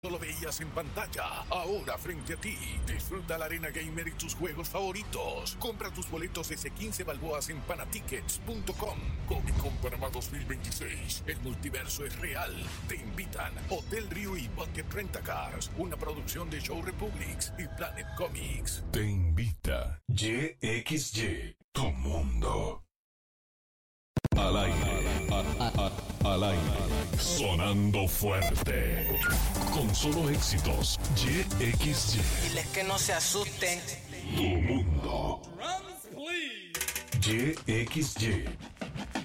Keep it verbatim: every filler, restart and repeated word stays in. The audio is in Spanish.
Lo veías en pantalla, ahora frente a ti. Disfruta la Arena Gamer y tus juegos favoritos. Compra tus boletos ese quince balboas en panatickets punto com. Comic Con Panamá dos mil veintiséis. El multiverso es real. Te invitan Hotel Rio y Bucket Rentacars, una producción de Show Republics y Planet Comics. Te invita Y X Y, tu mundo. Al aire, a, a, a, al aire, sonando fuerte. Con solo éxitos, Y X Y. Diles que no se asusten. Tu mundo. Y X Y.